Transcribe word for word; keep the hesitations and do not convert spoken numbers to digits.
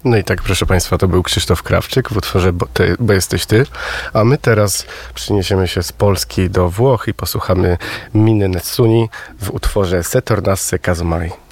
No i tak, proszę Państwa, to był Krzysztof Krawczyk w utworze Bo, ty, bo jesteś ty, a my teraz przeniesiemy się z Polski do Włoch i posłuchamy Miny Nessuni w utworze Se tornasse casomai.